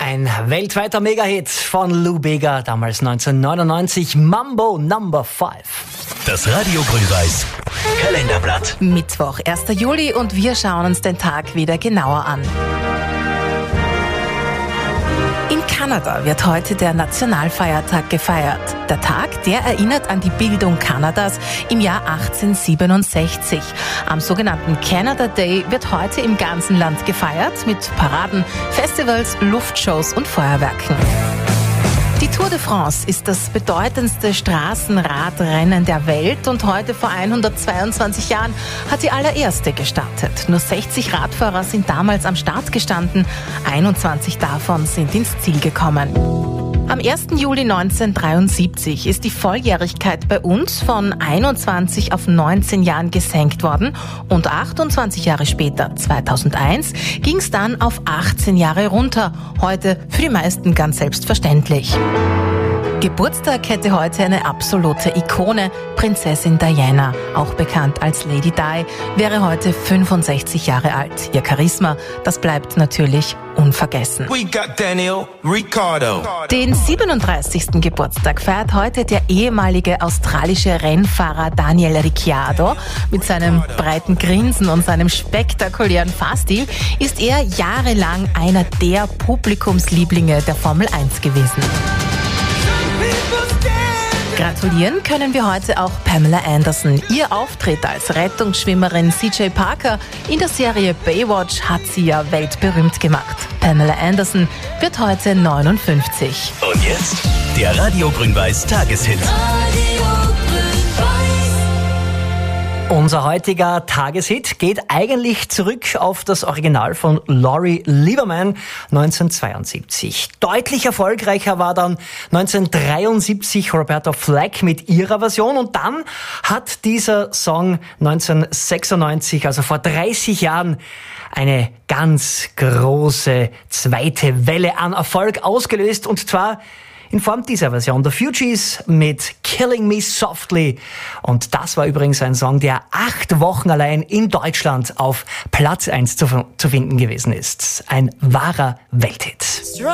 Ein weltweiter Megahit von Lou Bega, damals 1999, Mambo No. 5. Das Radio Grün-Weiß Kalenderblatt. Mittwoch, 1. Juli und wir schauen uns den Tag wieder genauer an. In Kanada wird heute der Nationalfeiertag gefeiert. Der Tag, der erinnert an die Bildung Kanadas im Jahr 1867. Am sogenannten Canada Day wird heute im ganzen Land gefeiert mit Paraden, Festivals, Luftshows und Feuerwerken. Die Tour de France ist das bedeutendste Straßenradrennen der Welt und heute vor 122 Jahren hat die allererste gestartet. Nur 60 Radfahrer sind damals am Start gestanden, 21 davon sind ins Ziel gekommen. Am 1. Juli 1973 ist die Volljährigkeit bei uns von 21 auf 19 Jahren gesenkt worden und 28 Jahre später, 2001, ging es dann auf 18 Jahre runter. Heute für die meisten ganz selbstverständlich. Geburtstag hätte heute eine absolute Ikone, Prinzessin Diana, auch bekannt als Lady Di, wäre heute 65 Jahre alt. Ihr Charisma, das bleibt natürlich unvergessen. Den 37. Geburtstag feiert heute der ehemalige australische Rennfahrer Daniel Ricciardo. Mit seinem breiten Grinsen und seinem spektakulären Fahrstil ist er jahrelang einer der Publikumslieblinge der Formel 1 gewesen. Gratulieren können wir heute auch Pamela Anderson. Ihr Auftritt als Rettungsschwimmerin CJ Parker in der Serie Baywatch hat sie ja weltberühmt gemacht. Pamela Anderson wird heute 59. Und jetzt der Radio Grün-Weiß Tageshit. Unser heutiger Tageshit geht eigentlich zurück auf das Original von Laurie Lieberman 1972. Deutlich erfolgreicher war dann 1973 Roberta Flack mit ihrer Version und dann hat dieser Song 1996, also vor 30 Jahren, eine ganz große zweite Welle an Erfolg ausgelöst und zwar in Form dieser Version. The Fugees mit Killing Me Softly. Und das war übrigens ein Song, der 8 Wochen allein in Deutschland auf Platz 1 zu finden gewesen ist. Ein wahrer Welthit.